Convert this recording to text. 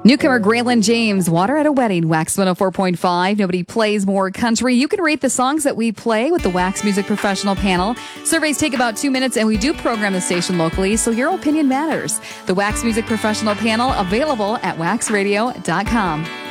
Newcomer Graylin James, Water at a Wedding, Wax 104.5. Nobody plays more country. You can rate the songs that we play with the Wax Music Professional Panel. Surveys take about 2 minutes, and we do program the station locally, so your opinion matters. The Wax Music Professional Panel, available at waxradio.com.